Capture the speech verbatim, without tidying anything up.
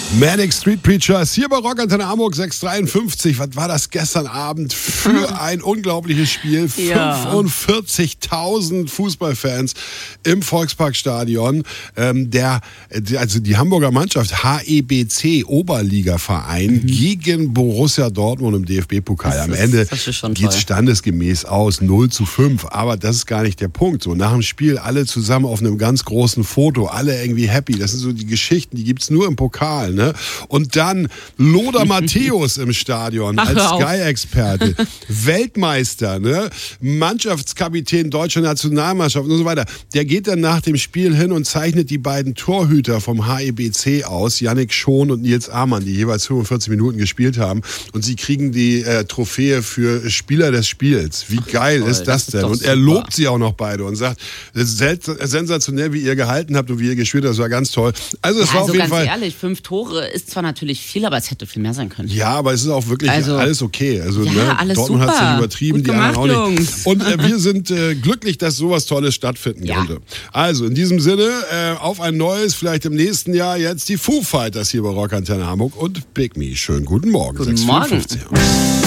Manic Street Preachers hier bei Rock Antenne Hamburg sechs dreiundfünfzig. Was war das gestern Abend für ein unglaubliches Spiel? Ja. fünfundvierzigtausend Fußballfans im Volksparkstadion. Ähm, der, also die Hamburger Mannschaft H E B C Oberligaverein mhm. gegen Borussia Dortmund im D F B-Pokal. Am Ende geht es standesgemäß aus null zu fünf. Aber das ist gar nicht der Punkt. So nach dem Spiel alle zusammen auf einem ganz großen Foto, alle irgendwie happy. Das sind so die Geschichten, die gibt es nur im Pokal. Ne? Und dann Lothar Matthäus im Stadion Ach, als Sky-Experte, Weltmeister, ne? Mannschaftskapitän deutscher Nationalmannschaft und so weiter. Der geht dann nach dem Spiel hin und zeichnet die beiden Torhüter vom H E B C aus, Yannick Schon und Nils Amann, die jeweils fünfundvierzig Minuten gespielt haben. Und sie kriegen die äh, Trophäe für Spieler des Spiels. Wie geil Toll, ist das, das denn? Und er lobt sie auch noch beide und sagt, das ist sensationell, wie ihr gehalten habt und wie ihr gespielt habt. Das war ganz toll. Also es ja, war also auf jeden ganz Fall... ehrlich, fünf Tore ist zwar natürlich viel, aber es hätte viel mehr sein können. Ja, aber es ist auch wirklich also, alles okay. Also, ja, ne, alles Dortmund hat es ja übertrieben, Gut die gemacht, anderen auch nicht. Jungs. Und äh, wir sind äh, glücklich, dass sowas Tolles stattfinden ja. konnte. Also in diesem Sinne, äh, auf ein neues, vielleicht im nächsten Jahr jetzt die Foo Fighters hier bei Rock Antenne Hamburg und Big Me. Schönen guten Morgen. Guten Morgen.